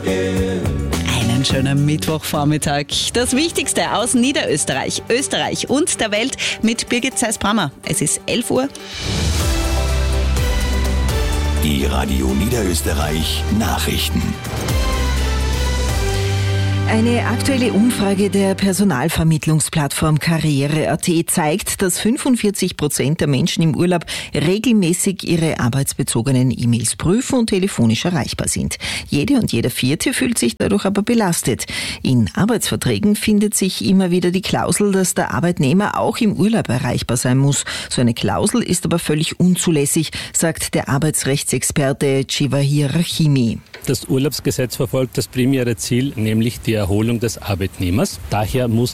Einen schönen Mittwochvormittag. Das Wichtigste aus Niederösterreich, Österreich und der Welt mit Birgit Zeiss-Brammer. Es ist 11 Uhr. Die Radio Niederösterreich Nachrichten. Eine aktuelle Umfrage der Personalvermittlungsplattform Karriere.at zeigt, dass 45% der Menschen im Urlaub regelmäßig ihre arbeitsbezogenen E-Mails prüfen und telefonisch erreichbar sind. Jede und jeder Vierte fühlt sich dadurch aber belastet. In Arbeitsverträgen findet sich immer wieder die Klausel, dass der Arbeitnehmer auch im Urlaub erreichbar sein muss. So eine Klausel ist aber völlig unzulässig, sagt der Arbeitsrechtsexperte Chivahir Rahimi. Das Urlaubsgesetz verfolgt das primäre Ziel, nämlich die Erholung des Arbeitnehmers. Daher muss